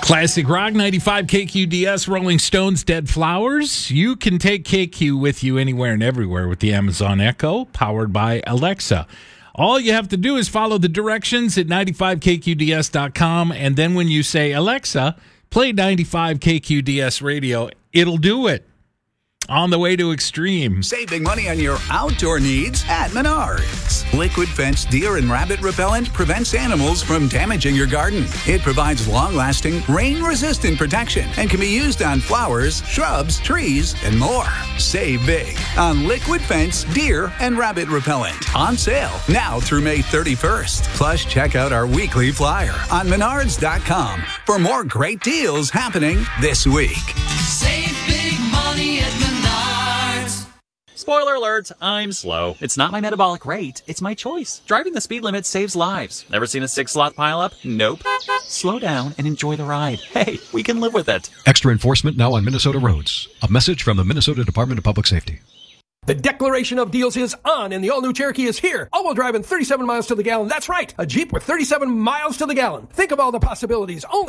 Classic Rock 95 KQDS, Rolling Stones, Dead Flowers. You can take KQ with you anywhere and everywhere with the Amazon Echo, powered by Alexa. All you have to do is follow the directions at 95kqds.com, and then when you say, Alexa, play 95 KQDS radio, it'll do it. On the way to Extreme. Saving money on your outdoor needs at Menards. Liquid Fence Deer and Rabbit Repellent prevents animals from damaging your garden. It provides long-lasting, rain-resistant protection and can be used on flowers, shrubs, trees, and more. Save big on Liquid Fence Deer and Rabbit Repellent. On sale now through May 31st. Plus, check out our weekly flyer on Menards.com for more great deals happening this week. Save big money at Menards. Spoiler alert, I'm slow. It's not my metabolic rate, it's my choice. Driving the speed limit saves lives. Never seen a 6-slot pileup? Nope. Slow down and enjoy the ride. Hey, we can live with it. Extra enforcement now on Minnesota roads. A message from the Minnesota Department of Public Safety. The declaration of deals is on, and the all-new Cherokee is here. All-wheel drive and 37 miles to the gallon. That's right, a Jeep with 37 miles to the gallon. Think of all the possibilities. Only